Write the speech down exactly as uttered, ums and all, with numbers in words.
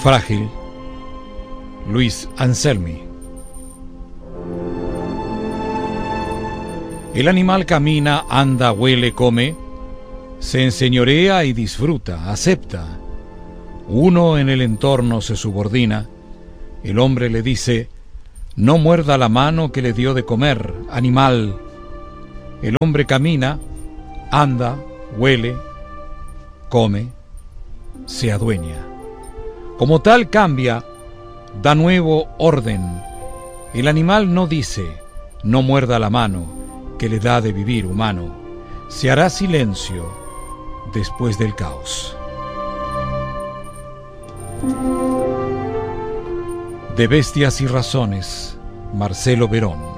Frágil, Luis Anselmi. El animal camina, anda, huele, come, se enseñorea y disfruta, acepta. Uno en el entorno se subordina. El hombre le dice: no muerda la mano que le dio de comer, animal. El hombre camina, anda, huele, come, se adueña. Como tal cambia, da nuevo orden. El animal no dice: no muerda la mano que le da de vivir humano. Se hará silencio después del caos. De Bestias y Razones, Marcelo Verón.